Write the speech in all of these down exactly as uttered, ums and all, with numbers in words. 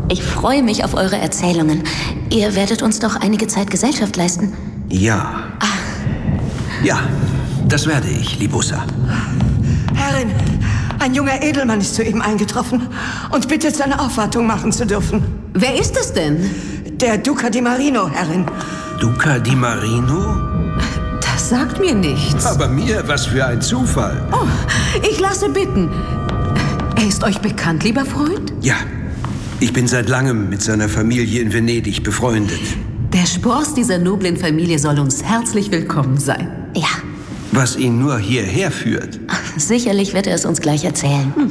Ich freue mich auf eure Erzählungen. Ihr werdet uns doch einige Zeit Gesellschaft leisten. Ja. Ah. Ja, das werde ich, Libussa. Herrin, ein junger Edelmann ist soeben eingetroffen und bittet, seine Aufwartung machen zu dürfen. Wer ist es denn? Der Duca di Marino, Herrin. Duca di Marino? Das sagt mir nichts. Aber mir, was für ein Zufall. Oh, ich lasse bitten. Er ist euch bekannt, lieber Freund? Ja, ich bin seit langem mit seiner Familie in Venedig befreundet. Der Spross dieser noblen Familie soll uns herzlich willkommen sein. Ja. Was ihn nur hierher führt. Sicherlich wird er es uns gleich erzählen. Hm.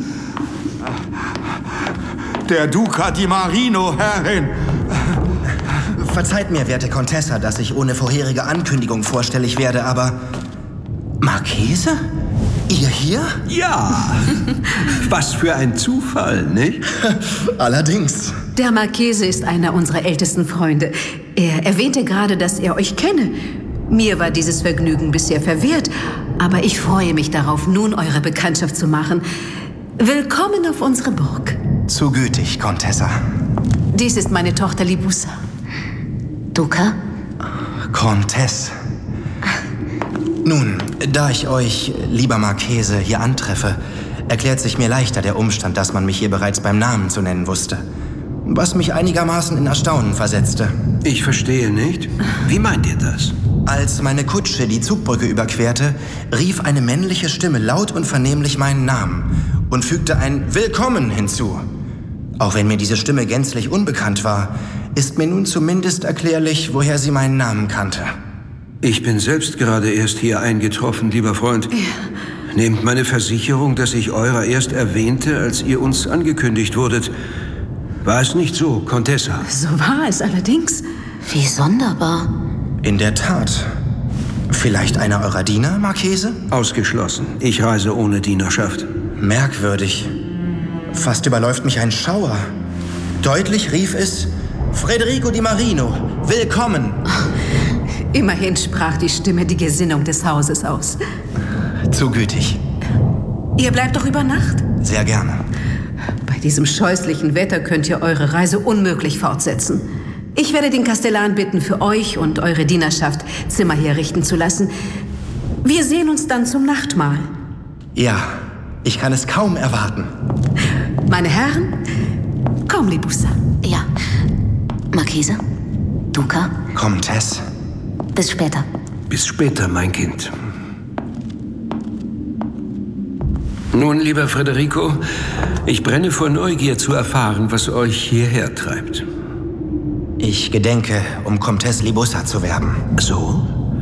Der Duca di Marino, Herrin. Verzeiht mir, werte Contessa, dass ich ohne vorherige Ankündigung vorstellig werde, aber... Marchese? Ihr hier? Ja. Was für ein Zufall, nicht? Allerdings. Der Marchese ist einer unserer ältesten Freunde. Er erwähnte gerade, dass er euch kenne. Mir war dieses Vergnügen bisher verwehrt, aber ich freue mich darauf, nun eure Bekanntschaft zu machen. Willkommen auf unsere Burg. Zu gütig, Contessa. Dies ist meine Tochter Libussa. Duca? Comtesse. Nun, da ich euch, lieber Marchese, hier antreffe, erklärt sich mir leichter der Umstand, dass man mich hier bereits beim Namen zu nennen wusste. Was mich einigermaßen in Erstaunen versetzte. Ich verstehe nicht. Wie meint ihr das? Als meine Kutsche die Zugbrücke überquerte, rief eine männliche Stimme laut und vernehmlich meinen Namen und fügte ein Willkommen hinzu. Auch wenn mir diese Stimme gänzlich unbekannt war, ist mir nun zumindest erklärlich, woher sie meinen Namen kannte. Ich bin selbst gerade erst hier eingetroffen, lieber Freund. Ja. Nehmt meine Versicherung, dass ich eurer erst erwähnte, als ihr uns angekündigt wurdet. War es nicht so, Contessa? So war es allerdings. Wie sonderbar. In der Tat. Vielleicht einer eurer Diener, Marchese? Ausgeschlossen. Ich reise ohne Dienerschaft. Merkwürdig. Fast überläuft mich ein Schauer. Deutlich rief es: Federico di Marino, willkommen! Immerhin sprach die Stimme die Gesinnung des Hauses aus. Zu gütig. Ihr bleibt doch über Nacht? Sehr gerne. Bei diesem scheußlichen Wetter könnt ihr eure Reise unmöglich fortsetzen. Ich werde den Kastellan bitten, für euch und eure Dienerschaft Zimmer herrichten zu lassen. Wir sehen uns dann zum Nachtmahl. Ja, ich kann es kaum erwarten. Meine Herren, komm, Libussa. Ja. Marchese? Duca? Comtesse. Bis später. Bis später, mein Kind. Nun, lieber Federico, ich brenne vor Neugier zu erfahren, was euch hierher treibt. Ich gedenke, um Comtesse Libussa zu werben. So?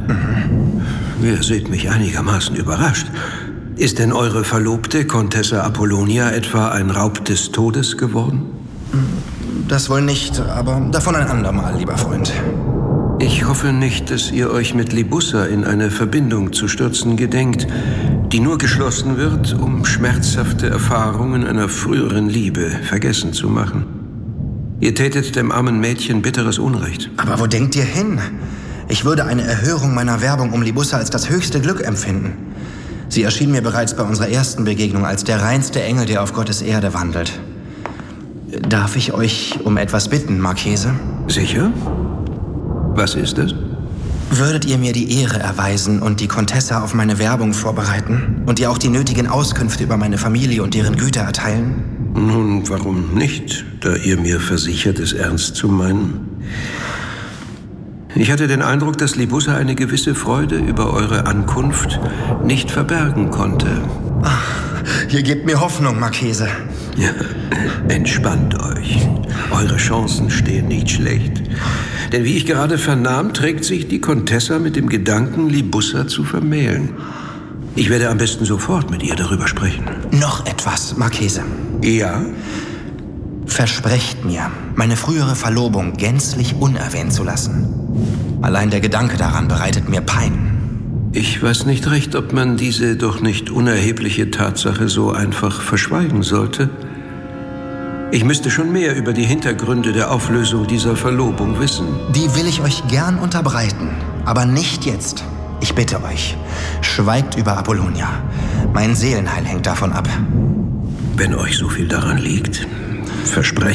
Mhm. Ihr seht mich einigermaßen überrascht. Ist denn eure Verlobte, Contessa Apollonia, etwa ein Raub des Todes geworden? Das wohl nicht, aber davon ein andermal, lieber Freund. Ich hoffe nicht, dass ihr euch mit Libussa in eine Verbindung zu stürzen gedenkt, die nur geschlossen wird, um schmerzhafte Erfahrungen einer früheren Liebe vergessen zu machen. Ihr tätet dem armen Mädchen bitteres Unrecht. Aber wo denkt ihr hin? Ich würde eine Erhörung meiner Werbung um Libussa als das höchste Glück empfinden. Sie erschien mir bereits bei unserer ersten Begegnung als der reinste Engel, der auf Gottes Erde wandelt. Darf ich euch um etwas bitten, Marchese? Sicher? Was ist es? Würdet ihr mir die Ehre erweisen und die Contessa auf meine Werbung vorbereiten und ihr auch die nötigen Auskünfte über meine Familie und deren Güter erteilen? Nun, warum nicht, da ihr mir versichert, es ernst zu meinen? Ich hatte den Eindruck, dass Libussa eine gewisse Freude über eure Ankunft nicht verbergen konnte. Ach, ihr gebt mir Hoffnung, Marchese. Ja, entspannt euch. Eure Chancen stehen nicht schlecht. Denn wie ich gerade vernahm, trägt sich die Contessa mit dem Gedanken, Libussa zu vermählen. Ich werde am besten sofort mit ihr darüber sprechen. Noch etwas, Marchese. Ja? Versprecht mir, meine frühere Verlobung gänzlich unerwähnt zu lassen. Allein der Gedanke daran bereitet mir Pein. Ich weiß nicht recht, ob man diese doch nicht unerhebliche Tatsache so einfach verschweigen sollte. Ich müsste schon mehr über die Hintergründe der Auflösung dieser Verlobung wissen. Die will ich euch gern unterbreiten, aber nicht jetzt. Ich bitte euch, schweigt über Apollonia. Mein Seelenheil hängt davon ab. Wenn euch so viel daran liegt, versprecht